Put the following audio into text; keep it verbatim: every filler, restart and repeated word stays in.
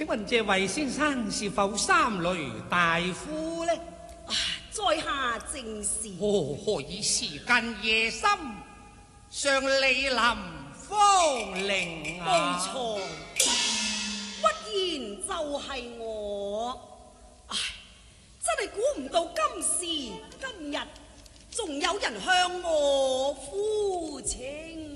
請問這位先生是否三雷大夫呢？ 啊，在下正是。 哦，何以時近夜深，尚蒞臨芳齡啊？ 冇錯，忽然就係我。唉，真係估唔到今時今日仲有人向我呼情。